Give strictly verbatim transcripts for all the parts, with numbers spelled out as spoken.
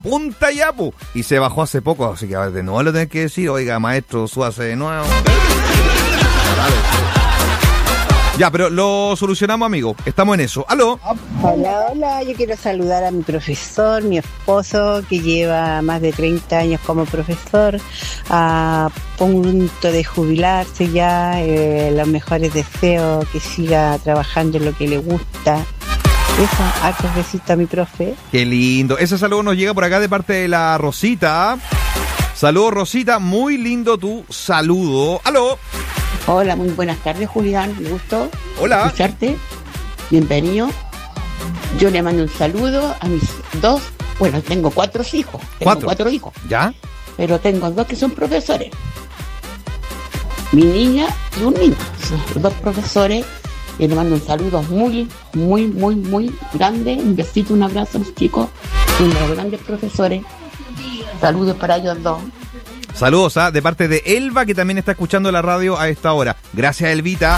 punta ya, pu. Y se bajó hace poco, así que a ver, de nuevo lo tenés que decir, oiga, maestro, súbase de nuevo. Ya, pero lo solucionamos, amigo. Estamos en eso. ¿Aló? Hola, hola. Yo quiero saludar a mi profesor, mi esposo, que lleva más de treinta años como profesor, a punto de jubilarse ya. Eh, los mejores deseos, que siga trabajando en lo que le gusta. Eso, hartos besitos a mi profe. Qué lindo. Ese saludo nos llega por acá de parte de la Rosita. Saludos, Rosita. Muy lindo tu saludo. ¿Aló? Hola, muy buenas tardes, Julián. Me gustó Hola. escucharte. Bienvenido. Yo le mando un saludo a mis dos, bueno, tengo cuatro hijos. Tengo ¿Cuatro? cuatro hijos. ¿Ya? Pero tengo dos que son profesores. Mi niña y un niño. Los dos profesores. Y le mando un saludo muy, muy, muy, muy grande. Un besito, un abrazo a los chicos. Unos grandes profesores. Saludos para ellos dos. Saludos ¿ah? de parte de Elba, que también está escuchando la radio a esta hora. Gracias, Elvita.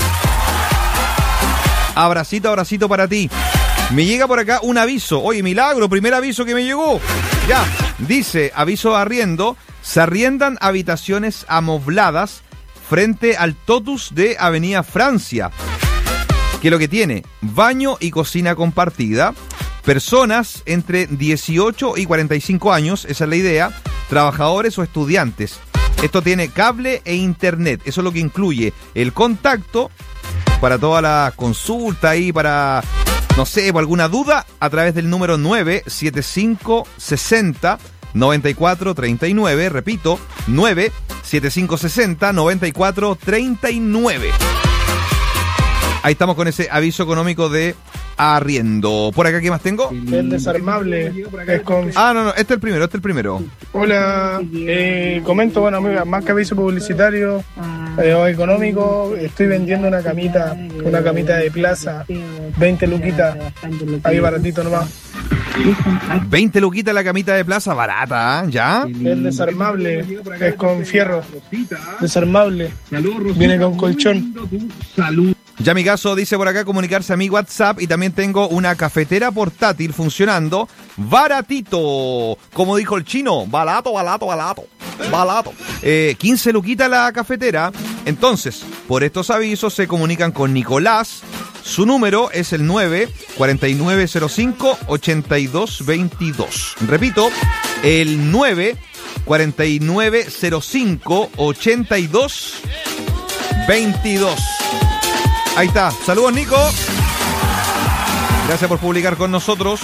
Abracito, abracito para ti. Me llega por acá un aviso. Oye, milagro, primer aviso que me llegó. Ya, dice, aviso arriendo. Se arriendan habitaciones amobladas frente al Totus de Avenida Francia. Que lo que tiene, baño y cocina compartida. Personas entre dieciocho y cuarenta y cinco años, esa es la idea. Trabajadores o estudiantes. Esto tiene cable e internet. Eso es lo que incluye el contacto para toda la consulta y para, no sé, por alguna duda, a través del número nueve siete cinco seis cero nueve cuatro tres nueve. Repito, nueve siete cinco seis cero nueve cuatro tres nueve. Ahí estamos con ese aviso económico de arriendo. Por acá, ¿qué más tengo? El desarmable. Es con... Ah, no, no, este es el primero, este es el primero. Hola, eh, comento, bueno, amiga, más que aviso publicitario eh, o económico, estoy vendiendo una camita, una camita de plaza, veinte luquitas, ahí baratito nomás. veinte luquitas la camita de plaza, barata, ¿eh? ¿Ya? El desarmable, es con fierro, desarmable, viene con colchón. Ya mi caso dice por acá comunicarse a mi WhatsApp y también tengo una cafetera portátil funcionando baratito, como dijo el chino, barato, barato, barato, barato. Eh, quince luquitas la cafetera. Entonces, por estos avisos se comunican con Nicolás. Su número es el nueve cuatro nueve cero cinco ocho dos dos dos. Repito, el nueve cuatro nueve cero cinco ocho dos dos dos. Ahí está. Saludos, Nico. Gracias por publicar con nosotros.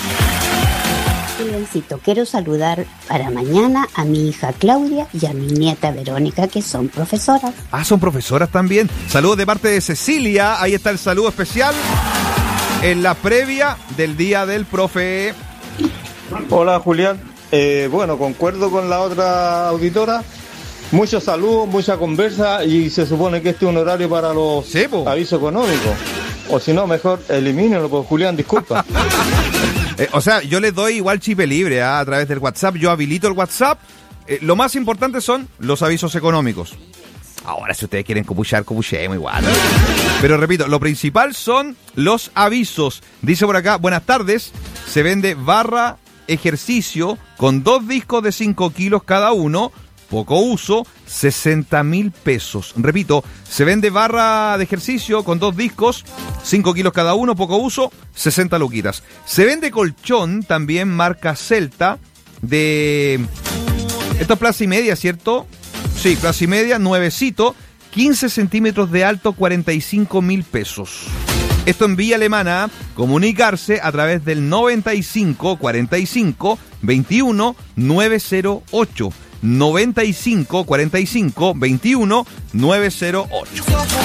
Juliancito, quiero saludar para mañana a mi hija Claudia y a mi nieta Verónica, que son profesoras. Ah, son profesoras también. Saludos de parte de Cecilia. Ahí está el saludo especial en la previa del Día del Profe. Hola, Julián. Eh, bueno, concuerdo con la otra auditora. Muchos saludos, mucha conversa y se supone que este es un horario para los sí, avisos económicos. O si no, mejor elimínenlo, pues Julián, disculpa. eh, o sea, yo les doy igual chip libre ¿eh? a través del WhatsApp. Yo habilito el WhatsApp. Eh, lo más importante son los avisos económicos. Ahora, si ustedes quieren copuchar, copuchemos igual. Pero repito, lo principal son los avisos. Dice por acá, buenas tardes. Se vende barra ejercicio con dos discos de cinco kilos cada uno. Poco uso, sesenta mil pesos. Repito, se vende barra de ejercicio con dos discos, cinco kilos cada uno, poco uso, sesenta luquitas. Se vende colchón, también marca Celta, de... Esto es plaza y media, ¿cierto? Sí, plaza y media, nuevecito, quince centímetros de alto, cuarenta y cinco mil pesos. Esto en Villa Alemana, comunicarse a través del noventa y cinco cuarenta y cinco veintiuno novecientos ocho. noventa y cinco cuarenta y cinco veintiuno novecientos ocho.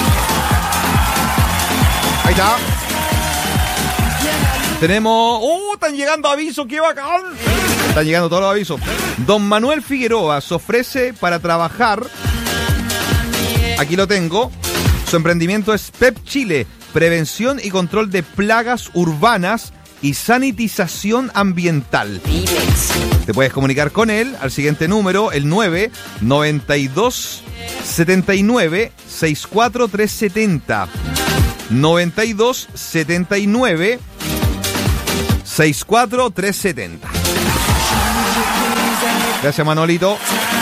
Ahí está. Tenemos... ¡Uh! Están llegando avisos, qué bacán. Están llegando todos los avisos. Don Manuel Figueroa se ofrece para trabajar. Aquí lo tengo. Su emprendimiento es P E P Chile, prevención y control de plagas urbanas y sanitización ambiental. Te puedes comunicar con él al siguiente número, el nueve noventa y dos setenta y nueve sesenta y cuatro trescientos setenta. noventa y dos setenta y nueve sesenta y cuatro trescientos setenta. Gracias, Manolito.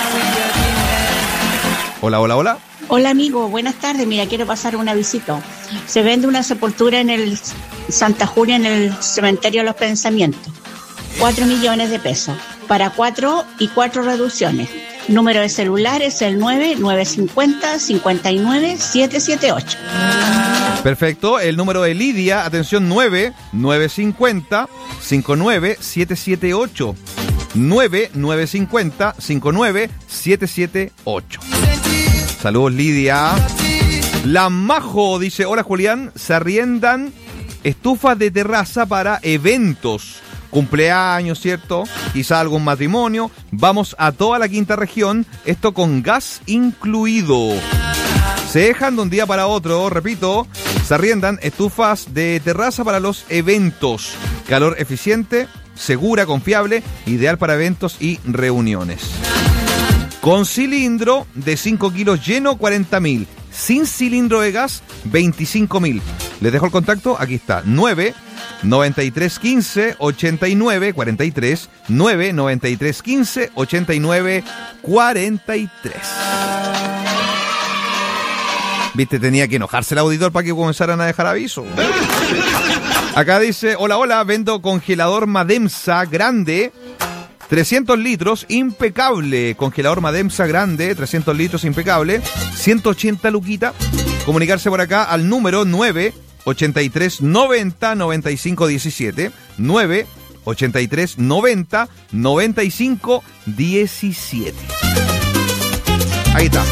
Hola, hola, hola. Hola, amigo. Buenas tardes. Mira, quiero pasar un avisito. Se vende una sepultura en el Santa Julia, en el Cementerio de los Pensamientos. Cuatro millones de pesos. Para cuatro y cuatro reducciones. Número de celular es el nueve nueve cinco cero cinco nueve siete siete ocho. Perfecto. El número de Lidia, atención, nueve nueve cinco cero cinco nueve siete siete ocho. nueve nueve cinco cero cinco nueve siete siete ocho. Saludos, Lidia. La Majo dice, hola, Julián, se arriendan estufas de terraza para eventos. Cumpleaños, ¿cierto? Quizá algún matrimonio. Vamos a toda la quinta región, esto con gas incluido. Se dejan de un día para otro, repito, se arriendan estufas de terraza para los eventos. Calor eficiente, segura, confiable, ideal para eventos y reuniones. Con cilindro de cinco kilos lleno, cuarenta mil. Sin cilindro de gas, veinticinco mil. Les dejo el contacto, aquí está, nueve noventa y tres quince ochenta y nueve cuarenta y tres, nueve noventa y tres quince ochenta y nueve cuarenta y tres. Viste, tenía que enojarse el auditor para que comenzaran a dejar aviso. Acá dice, hola, hola, vendo congelador Mademsa grande, trescientos litros, impecable. Congelador Mademsa grande, trescientos litros, impecable, ciento ochenta luquita. Comunicarse por acá al número nueve ochenta y tres noventa noventa y cinco diecisiete, nueve ochenta y tres noventa noventa y cinco diecisiete. Ahí está.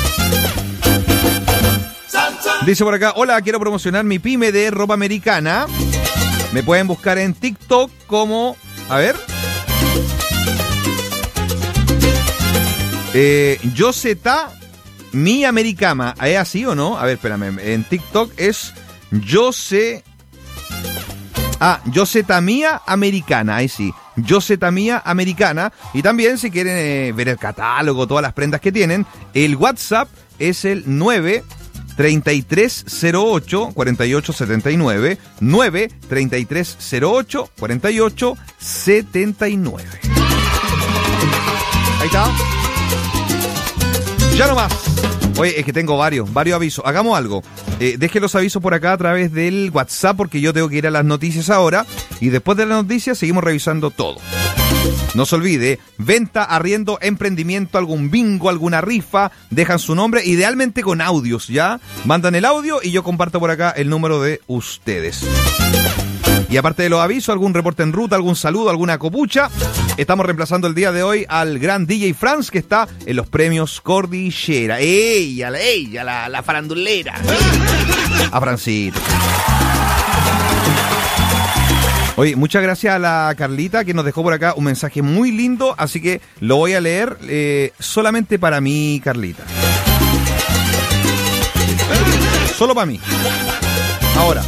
Dice por acá, hola, quiero promocionar mi pyme de ropa americana. Me pueden buscar en TikTok como, a ver, eh, Yoseta Mi Americana. ¿Es así o no? A ver, espérame, en TikTok es Yose... Ah, Yoseta Mía Americana, ahí sí. Yoseta Mía Americana. Y también si quieren eh, ver el catálogo, todas las prendas que tienen, el WhatsApp es el nueve treinta y tres cero ocho cuarenta y ocho setenta y nueve, nueve treinta y tres cero ocho cuarenta y ocho setenta y nueve. Ahí está. Ya no más. Oye, es que tengo varios, varios avisos. Hagamos algo. Eh, deje los avisos por acá a través del WhatsApp porque yo tengo que ir a las noticias ahora. Y después de las noticias seguimos revisando todo. No se olvide, venta, arriendo, emprendimiento, algún bingo, alguna rifa, dejan su nombre, idealmente con audios, ¿ya? Mandan el audio y yo comparto por acá el número de ustedes. Y aparte de los avisos, algún reporte en ruta, algún saludo, alguna copucha, estamos reemplazando el día de hoy al gran D J Franz, que está en los premios Cordillera. ¡Ella, ella, la, la farandulera! A Francito. Oye, muchas gracias a la Carlita que nos dejó por acá un mensaje muy lindo, así que lo voy a leer eh, solamente para mí, Carlita. Solo para mí. Ahora,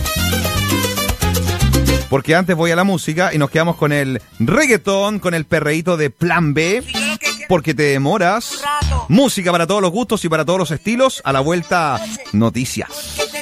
porque antes voy a la música y nos quedamos con el reggaetón, con el perreíto de Plan B, porque te demoras. Música para todos los gustos y para todos los estilos. A la vuelta, noticias.